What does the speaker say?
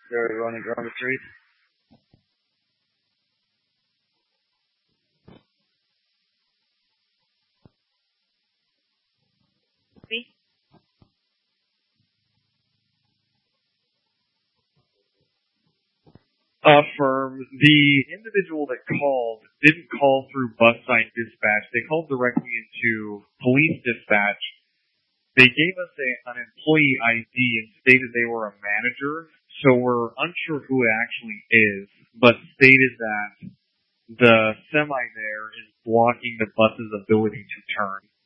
They're running around the street. Me? Affirm. The individual that called didn't call through bus sign dispatch. They called directly into police dispatch. They gave us an employee ID and stated they were a manager, so we're unsure who it actually is, but stated that the semi there is blocking the bus's ability to turn.